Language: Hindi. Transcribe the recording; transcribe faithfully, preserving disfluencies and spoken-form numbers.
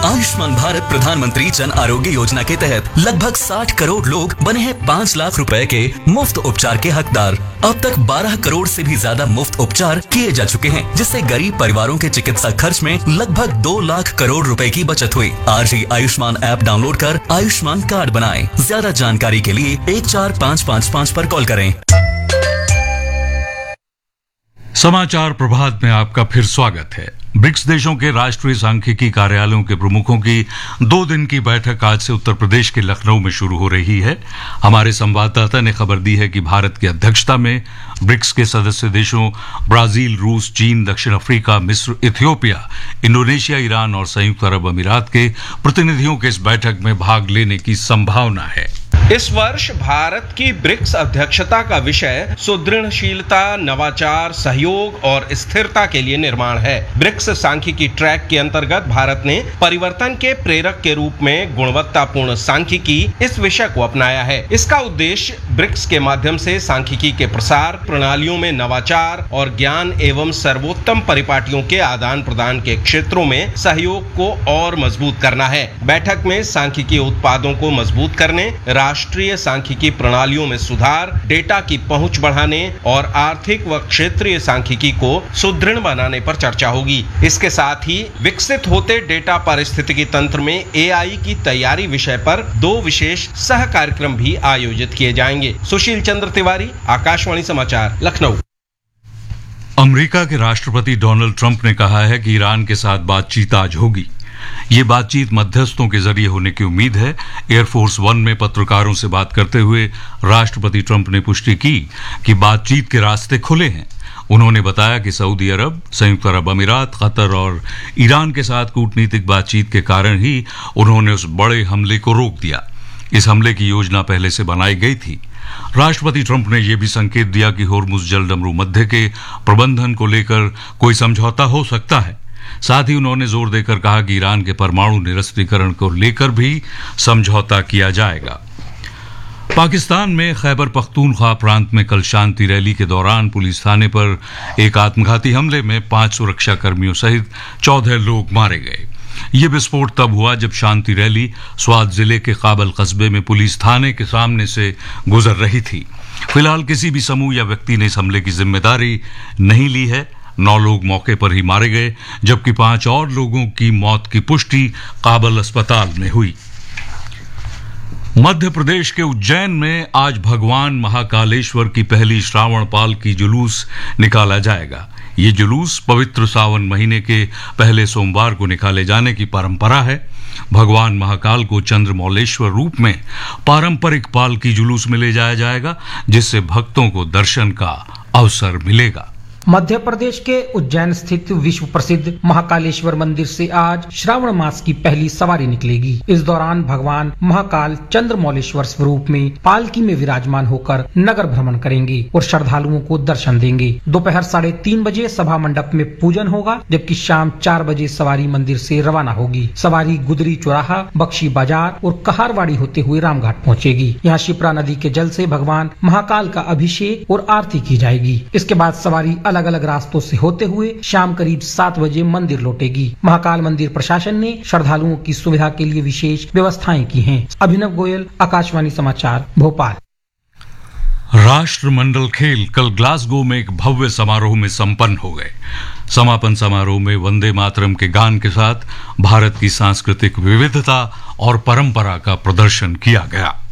आयुष्मान भारत प्रधानमंत्री जन आरोग्य योजना के तहत लगभग साठ करोड़ लोग बने हैं पाँच लाख रुपए के मुफ्त उपचार के हकदार। अब तक बारह करोड़ से भी ज्यादा मुफ्त उपचार किए जा चुके हैं, जिससे गरीब परिवारों के चिकित्सा खर्च में लगभग दो लाख करोड़ रुपए की बचत हुई। आज ही आयुष्मान ऐप डाउनलोड कर आयुष्मान कार्ड बनाएं। ज्यादा जानकारी के लिए एक चार पाँच पाँच पाँच पर कॉल करें। समाचार प्रभात में आपका फिर स्वागत है। ब्रिक्स देशों के राष्ट्रीय सांख्यिकी कार्यालयों के प्रमुखों की दो दिन की बैठक आज से उत्तर प्रदेश के लखनऊ में शुरू हो रही है। हमारे संवाददाता ने खबर दी है कि भारत की अध्यक्षता में ब्रिक्स के सदस्य देशों ब्राजील, रूस, चीन, दक्षिण अफ्रीका, मिस्र, इथियोपिया, इंडोनेशिया, ईरान और संयुक्त अरब अमीरात के प्रतिनिधियों के इस बैठक में भाग लेने की संभावना है। इस वर्ष भारत की ब्रिक्स अध्यक्षता का विषय सुदृढ़शीलता, नवाचार, सहयोग और स्थिरता के लिए निर्माण है। ब्रिक्स सांख्यिकी ट्रैक के अंतर्गत भारत ने परिवर्तन के प्रेरक के रूप में गुणवत्तापूर्ण सांख्यिकी इस विषय को अपनाया है। इसका उद्देश्य ब्रिक्स के माध्यम से सांख्यिकी के प्रसार, प्रणालियों में नवाचार और ज्ञान एवं सर्वोत्तम परिपाटियों के आदान प्रदान के क्षेत्रों में सहयोग को और मजबूत करना है। बैठक में सांख्यिकी उत्पादों को मजबूत करने, राष्ट्रीय सांख्यिकी प्रणालियों में सुधार, डेटा की पहुंच बढ़ाने और आर्थिक व क्षेत्रीय सांख्यिकी को सुदृढ़ बनाने पर चर्चा होगी। इसके साथ ही विकसित होते डेटा पारिस्थितिकी तंत्र में ए आई की तैयारी विषय पर दो विशेष सह कार्यक्रम भी आयोजित किए जाएंगे। सुशील चंद्र तिवारी, आकाशवाणी समाचार, लखनऊ। अमेरिका के राष्ट्रपति डोनाल्ड ट्रंप ने कहा है कि ईरान के साथ बातचीत आज होगी। ये बातचीत मध्यस्थों के जरिए होने की उम्मीद है। एयरफोर्स वन में पत्रकारों से बात करते हुए राष्ट्रपति ट्रंप ने पुष्टि की कि बातचीत के रास्ते खुले हैं। उन्होंने बताया कि सऊदी अरब, संयुक्त अरब अमीरात, कतर और ईरान के साथ कूटनीतिक बातचीत के कारण ही उन्होंने उस बड़े हमले को रोक दिया। इस हमले की योजना पहले से बनाई गई थी। राष्ट्रपति ट्रंप ने यह भी संकेत दिया कि होर्मुज जलडमरू मध्य के प्रबंधन को लेकर कोई समझौता हो सकता है। साथ ही उन्होंने जोर देकर कहा कि ईरान के परमाणु निरस्त्रीकरण को लेकर भी समझौता किया जाएगा। पाकिस्तान में खैबर पख्तूनख्वा प्रांत में कल शांति रैली के दौरान पुलिस थाने पर एक आत्मघाती हमले में पांच सुरक्षा कर्मियों सहित चौदह लोग मारे गए। ये विस्फोट तब हुआ जब शांति रैली स्वात जिले के काबल कस्बे में पुलिस थाने के सामने से गुजर रही थी। फिलहाल किसी भी समूह या व्यक्ति ने इस हमले की जिम्मेदारी नहीं ली है। नौ लोग मौके पर ही मारे गए, जबकि पांच और लोगों की मौत की पुष्टि काबल अस्पताल में हुई। मध्य प्रदेश के उज्जैन में आज भगवान महाकालेश्वर की पहली श्रावण पाल की जुलूस निकाला जाएगा। ये जुलूस पवित्र सावन महीने के पहले सोमवार को निकाले जाने की परंपरा है। भगवान महाकाल को चंद्रमौलेश्वर रूप में पारंपरिक पाल की जुलूस में ले जाया जाएगा, जिससे भक्तों को दर्शन का अवसर मिलेगा। मध्य प्रदेश के उज्जैन स्थित विश्व प्रसिद्ध महाकालेश्वर मंदिर से आज श्रावण मास की पहली सवारी निकलेगी। इस दौरान भगवान महाकाल चंद्रमौलेश्वर स्वरूप में पालकी में विराजमान होकर नगर भ्रमण करेंगे और श्रद्धालुओं को दर्शन देंगे। दोपहर साढ़े तीन बजे सभा मंडप में पूजन होगा, जबकि शाम चार बजे सवारी मंदिर से रवाना होगी। सवारी गुदरी चौराहा, बख्शी बाजार और कहारवाड़ी होते हुए रामघाट पहुँचेगी। यहाँ शिप्रा नदी के जल से भगवान महाकाल का अभिषेक और आरती की जाएगी। इसके बाद सवारी अलग अलग रास्तों से होते हुए शाम करीब सात बजे मंदिर लौटेगी। महाकाल मंदिर प्रशासन ने श्रद्धालुओं की सुविधा के लिए विशेष व्यवस्थाएं की हैं। अभिनव गोयल, आकाशवाणी समाचार, भोपाल। राष्ट्रमंडल खेल कल ग्लासगो में एक भव्य समारोह में संपन्न हो गए। समापन समारोह में वंदे मातरम के गान के साथ भारत की सांस्कृतिक विविधता और परंपरा का प्रदर्शन किया गया।